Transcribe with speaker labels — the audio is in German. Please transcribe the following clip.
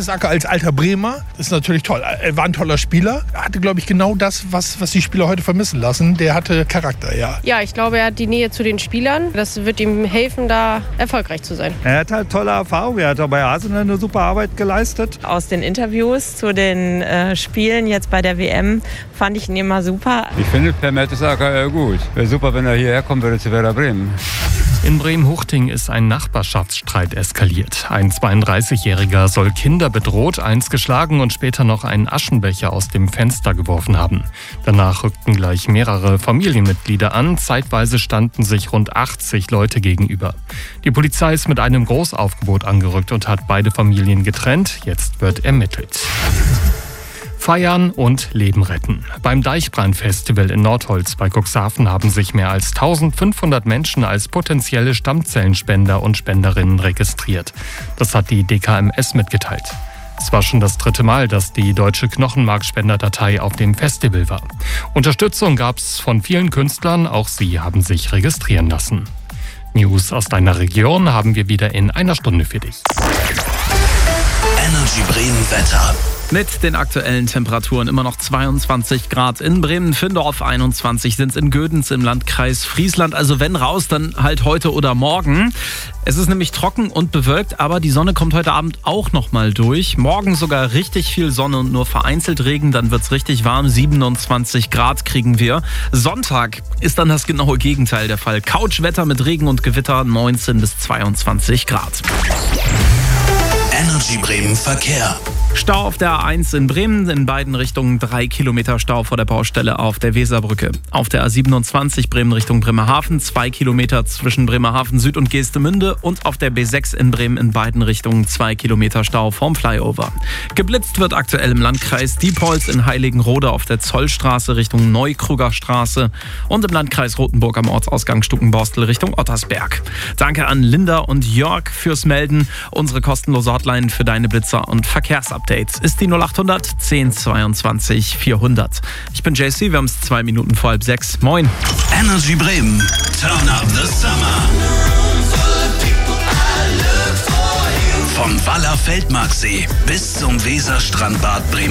Speaker 1: Mertesacker als alter Bremer ist natürlich toll. Er war ein toller Spieler. Er hatte, glaube ich, genau das, was die Spieler heute vermissen lassen. Der hatte Charakter, ja.
Speaker 2: Ja, ich glaube, er hat die Nähe zu den Spielern. Das wird ihm helfen, da erfolgreich zu sein.
Speaker 3: Er hat halt tolle Erfahrung. Er hat bei Arsenal eine super Arbeit geleistet.
Speaker 4: Aus den Interviews zu den Spielen jetzt bei der WM fand ich ihn immer super.
Speaker 5: Ich finde Per Mertesacker gut. Wäre super, wenn er hierher kommen würde zu Werder Bremen.
Speaker 6: In Bremen-Huchting ist ein Nachbarschaftsstreit eskaliert. Ein 32-Jähriger soll Kinder bedroht, eins geschlagen und später noch einen Aschenbecher aus dem Fenster geworfen haben. Danach rückten gleich mehrere Familienmitglieder an. Zeitweise standen sich rund 80 Leute gegenüber. Die Polizei ist mit einem Großaufgebot angerückt und hat beide Familien getrennt. Jetzt wird ermittelt. Feiern und Leben retten. Beim Deichbrand-Festival in Nordholz bei Cuxhaven haben sich mehr als 1500 Menschen als potenzielle Stammzellenspender und Spenderinnen registriert. Das hat die DKMS mitgeteilt. Es war schon das 3. Mal, dass die Deutsche Knochenmarkspenderdatei auf dem Festival war. Unterstützung gab es von vielen Künstlern, auch sie haben sich registrieren lassen. News aus deiner Region haben wir wieder in einer Stunde für dich.
Speaker 7: Energy Bremen Wetter.
Speaker 8: Mit den aktuellen Temperaturen immer noch 22 Grad in Bremen-Findorf, 21 sind es in Gödens im Landkreis Friesland. Also wenn raus, dann halt heute oder morgen. Es ist nämlich trocken und bewölkt, aber die Sonne kommt heute Abend auch noch mal durch. Morgen sogar richtig viel Sonne und nur vereinzelt Regen, dann wird's richtig warm. 27 Grad kriegen wir. Sonntag ist dann das genaue Gegenteil der Fall. Couchwetter mit Regen und Gewitter, 19 bis 22 Grad.
Speaker 7: Energy Bremen Verkehr.
Speaker 8: Stau auf der A1 in Bremen, in beiden Richtungen 3 Kilometer Stau vor der Baustelle auf der Weserbrücke. Auf der A27 Bremen Richtung Bremerhaven 2 Kilometer zwischen Bremerhaven Süd und Geestemünde und auf der B6 in Bremen in beiden Richtungen 2 Kilometer Stau vorm Flyover. Geblitzt wird aktuell im Landkreis Diepholz in Heiligenrode auf der Zollstraße Richtung Neukruger-Straße und im Landkreis Rothenburg am Ortsausgang Stuckenborstel Richtung Ottersberg. Danke an Linda und Jörg fürs Melden. Unsere kostenlose Hotline für deine Blitzer und Verkehrsupdates ist die 0800 10 22 400. Ich bin JC, wir haben es 2 Minuten vor 5:30. Moin.
Speaker 7: Energy Bremen. Turn up the summer. Vom Waller Feldmarksee bis zum Weserstrandbad Bremen.